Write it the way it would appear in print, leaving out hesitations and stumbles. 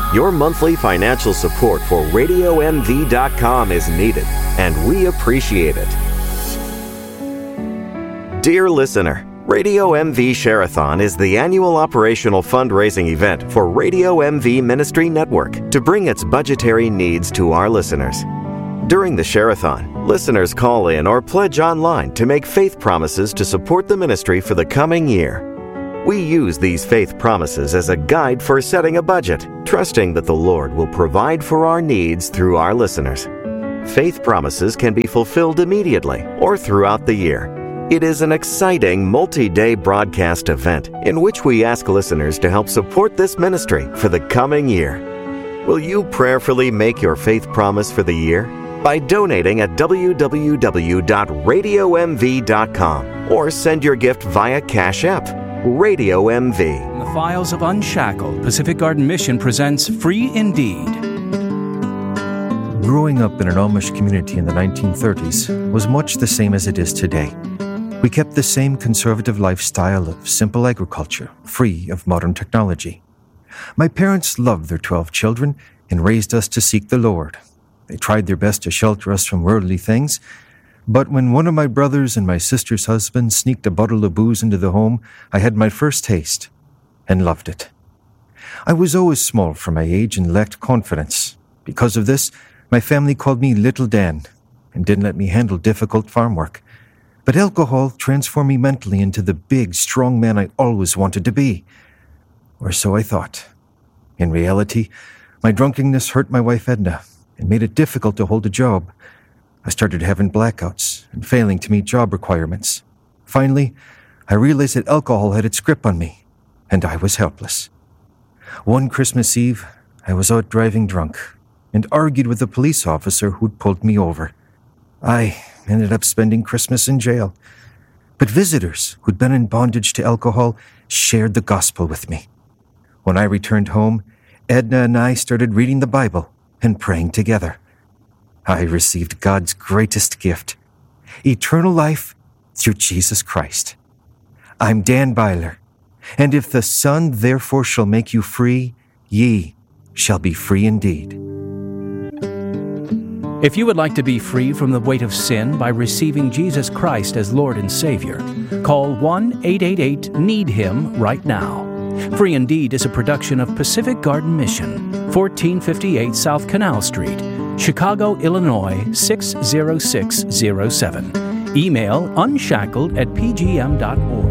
Your monthly financial support for RadioMV.com is needed, and we appreciate it. Dear listener, Radio MV Share-a-thon is the annual operational fundraising event for Radio MV Ministry Network to bring its budgetary needs to our listeners. During the Share-a-thon, listeners call in or pledge online to make faith promises to support the ministry for the coming year. We use these faith promises as a guide for setting a budget, trusting that the Lord will provide for our needs through our listeners. Faith promises can be fulfilled immediately or throughout the year. It is an exciting multi-day broadcast event in which we ask listeners to help support this ministry for the coming year. Will you prayerfully make your faith promise for the year? By donating at www.radiomv.com or send your gift via Cash App. Radio MV. The Files of Unshackled, Pacific Garden Mission presents Free Indeed. Growing up in an Amish community in the 1930s was much the same as it is today. We kept the same conservative lifestyle of simple agriculture, free of modern technology. My parents loved their 12 children and raised us to seek the Lord. They tried their best to shelter us from worldly things, but when one of my brothers and my sister's husband sneaked a bottle of booze into the home, I had my first taste and loved it. I was always small for my age and lacked confidence. Because of this, my family called me Little Dan and didn't let me handle difficult farm work. But alcohol transformed me mentally into the big, strong man I always wanted to be. Or so I thought. In reality, my drunkenness hurt my wife Edna and made it difficult to hold a job. I started having blackouts and failing to meet job requirements. Finally, I realized that alcohol had its grip on me, and I was helpless. One Christmas Eve, I was out driving drunk and argued with a police officer who'd pulled me over. I ended up spending Christmas in jail. But visitors who'd been in bondage to alcohol shared the gospel with me. When I returned home, Edna and I started reading the Bible and praying together. I received God's greatest gift, eternal life through Jesus Christ. I'm Dan Byler, and if the Son therefore shall make you free, ye shall be free indeed. If you would like to be free from the weight of sin by receiving Jesus Christ as Lord and Savior, call 1-888-NEED-HIM right now. Free Indeed is a production of Pacific Garden Mission, 1458 South Canal Street, Chicago, Illinois 60607. Email unshackled@pgm.org.